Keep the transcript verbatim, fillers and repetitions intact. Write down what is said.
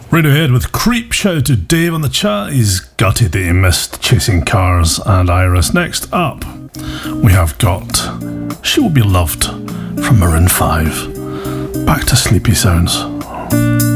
Radiohead with Creep. Shout out to Dave on the chat. He's gutted that he missed Chasing Cars and Iris. Next up, we have got She Will Be Loved from Maroon five. Back to Sleepy Sounds.